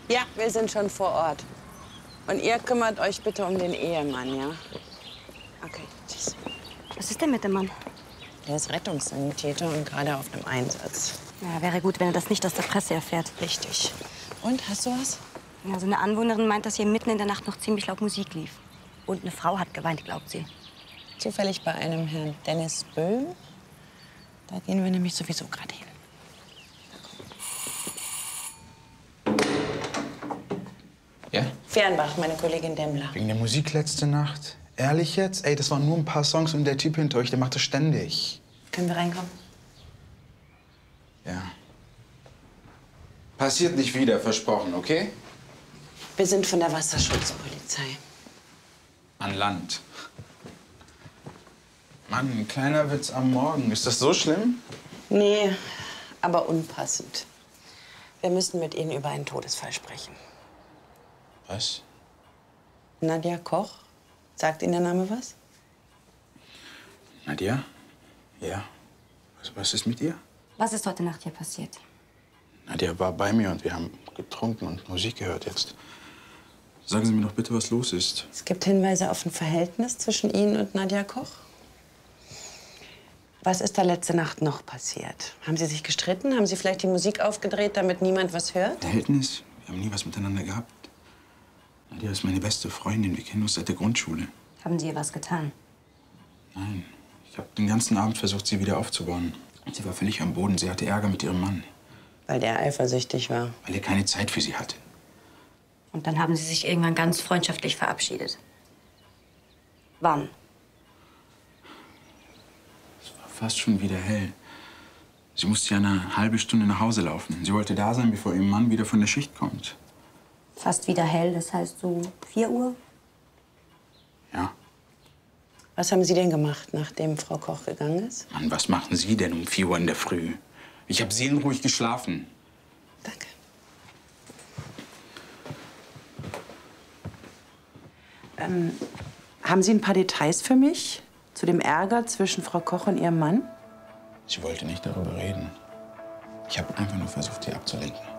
Ja, wir sind schon vor Ort. Und ihr kümmert euch bitte um den Ehemann, ja? Okay, tschüss. Was ist denn mit dem Mann? Der ist Rettungssanitäter und gerade auf einem Einsatz. Ja, wäre gut, wenn er das nicht aus der Presse erfährt. Richtig. Und, hast du was? Ja, so eine Anwohnerin meint, dass hier mitten in der Nacht noch ziemlich laut Musik lief. Und eine Frau hat geweint, glaubt sie. Zufällig bei einem Herrn Dennis Böhm. Da gehen wir nämlich sowieso gerade hin. Ja? Fernbach, meine Kollegin Demmler. Wegen der Musik letzte Nacht? Ehrlich jetzt? Ey, das waren nur ein paar Songs und der Typ hinter euch, der macht das ständig. Können wir reinkommen? Ja. Passiert nicht wieder, versprochen, okay? Wir sind von der Wasserschutzpolizei. An Land. Mann, ein kleiner Witz am Morgen. Ist das so schlimm? Nee, aber unpassend. Wir müssen mit Ihnen über einen Todesfall sprechen. Was? Nadja Koch? Sagt Ihnen der Name was? Nadja? Ja. Was ist mit ihr? Was ist heute Nacht hier passiert? Nadja war bei mir und wir haben getrunken und Musik gehört jetzt. Sagen Sie mir doch bitte, was los ist. Es gibt Hinweise auf ein Verhältnis zwischen Ihnen und Nadja Koch. Was ist da letzte Nacht noch passiert? Haben Sie sich gestritten? Haben Sie vielleicht die Musik aufgedreht, damit niemand was hört? Verhältnis? Wir haben nie was miteinander gehabt. Nadja ist meine beste Freundin. Wir kennen uns seit der Grundschule. Haben Sie ihr was getan? Nein. Ich habe den ganzen Abend versucht, sie wieder aufzubauen. Sie war völlig am Boden. Sie hatte Ärger mit ihrem Mann. Weil der eifersüchtig war. Weil er keine Zeit für sie hatte. Und dann haben Sie sich irgendwann ganz freundschaftlich verabschiedet. Wann? Es war fast schon wieder hell. Sie musste ja eine halbe Stunde nach Hause laufen. Sie wollte da sein, bevor ihr Mann wieder von der Schicht kommt. Fast wieder hell, das heißt so 4 Uhr? Ja. Was haben Sie denn gemacht, nachdem Frau Koch gegangen ist? Mann, was machen Sie denn um 4 Uhr in der Früh? Ich habe seelenruhig geschlafen. Danke. Haben Sie ein paar Details für mich zu dem Ärger zwischen Frau Koch und ihrem Mann? Sie wollte nicht darüber reden. Ich habe einfach nur versucht, sie abzulenken.